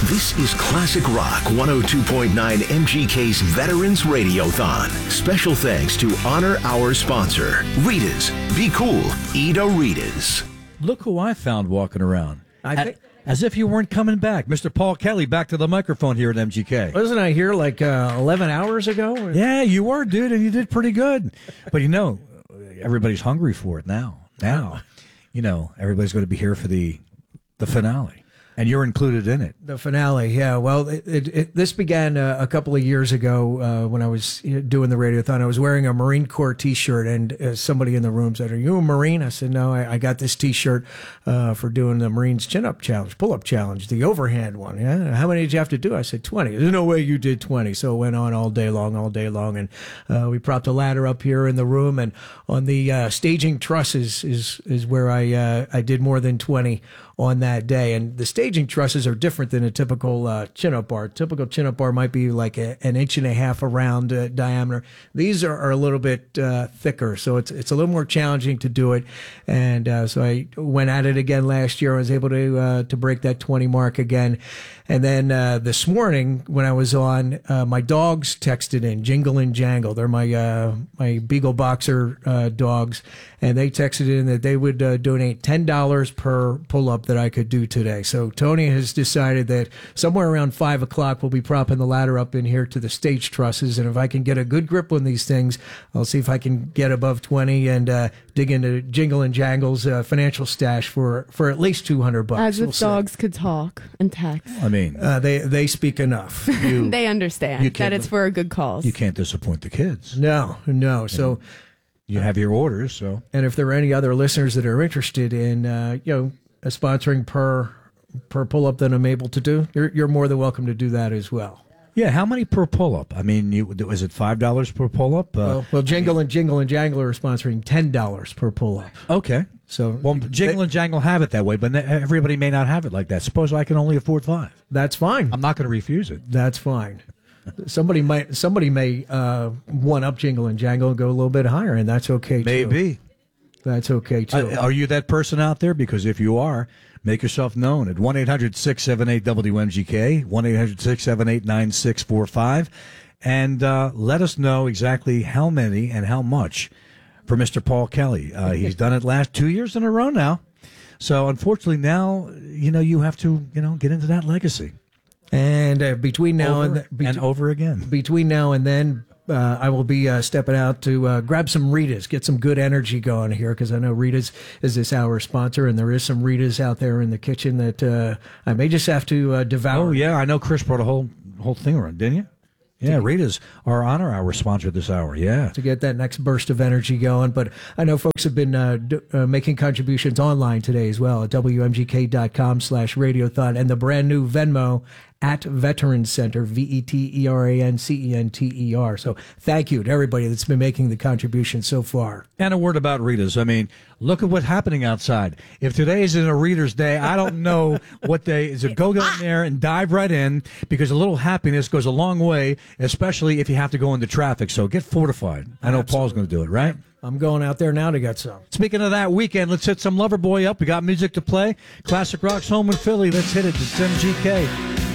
This is Classic Rock 102.9 MGK's Veterans Radiothon. Special thanks to honor our sponsor, Rita's. Be cool, eat a Rita's. Look who I found walking around. As if you weren't coming back. Mr. Paul Kelly, back to the microphone here at MGK. Wasn't I here like 11 hours ago? Yeah, you were, dude, and you did pretty good. But everybody's hungry for it now. Everybody's going to be here for the finale. And you're included in it. The finale, yeah. Well, this began a couple of years ago when I was doing the Radiothon. I was wearing a Marine Corps T-shirt, and somebody in the room said, "Are you a Marine?" I said, "No, I got this T-shirt for doing the Marines Chin-Up Challenge, Pull-Up Challenge, the overhand one." Yeah, how many did you have to do? I said, 20. There's no way you did 20. So it went on all day long, and we propped a ladder up here in the room, and on the staging trusses is where I did more than 20 on that day. And the staging trusses are different than a typical chin-up bar. Typical chin-up bar might be like an inch and a half around diameter. These are a little bit thicker, so it's a little more challenging to do it. And so I went at it again last year. I was able to break that 20 mark again. And then this morning when I was on, my dogs texted in, Jingle and Jangle. They're my Beagle Boxer dogs, and they texted in that they would donate $10 per pull-up that I could do today. So Tony has decided that somewhere around 5 o'clock we'll be propping the ladder up in here to the stage trusses, and if I can get a good grip on these things, I'll see if I can get above 20 and dig into Jingle and Jangle's financial stash for at least $200. As if dogs could talk and text. I mean, they speak enough. They understand that it's for a good cause. You can't disappoint the kids. No. So you have your orders. So, and if there are any other listeners that are interested in sponsoring per pull-up that I'm able to do, you're more than welcome to do that as well. Yeah, how many per pull-up? I mean, is it $5 per pull-up? Well, Jingle and Jangle are sponsoring $10 per pull-up. Okay. So, Jingle and Jangle have it that way, but everybody may not have it like that. Suppose I can only afford 5. That's fine. I'm not going to refuse it. That's fine. Somebody may one up Jingle and Jangle and go a little bit higher, and that's okay too. Maybe. That's okay too. Are you that person out there? Because if you are, make yourself known at 1-800-678-WMGK, 1-800-678-9645, and let us know exactly how many and how much for Mr. Paul Kelly. He's done it last 2 years in a row now. So unfortunately now, you have to, get into that legacy. And between now and over again. Between now and then, I will be stepping out to grab some Rita's, get some good energy going here, because I know Rita's is this hour's sponsor, and there is some Rita's out there in the kitchen that I may just have to devour. Oh, yeah, I know Chris brought a whole thing around, didn't you? Yeah, Rita's our honor hour sponsor this hour, yeah. To get that next burst of energy going. But I know folks have been making contributions online today as well at WMGK.com/radiothon, and the brand new Venmo at Veterans Center, VETERANCENTER. So thank you to everybody that's been making the contribution so far. And a word about Rita's. I mean, look at what's happening outside. If today isn't a Reader's Day, I don't know what day is. Go in there and dive right in, because a little happiness goes a long way, especially if you have to go into traffic. So get fortified. I know Paul's going to do it, right? I'm going out there now to get some. Speaking of that weekend, let's hit some Loverboy up. We got music to play. Classic Rock's home in Philly. Let's hit it. It's MGK.